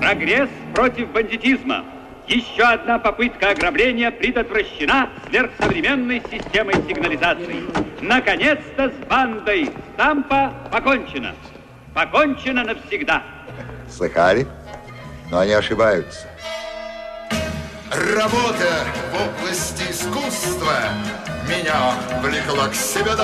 Прогресс против бандитизма. Еще одна попытка ограбления предотвращена сверхсовременной системой сигнализации. Наконец-то с бандой Стампа покончено. Покончено навсегда. Слыхали? Но они ошибаются. Работа в области искусства меня влекла к себе домой.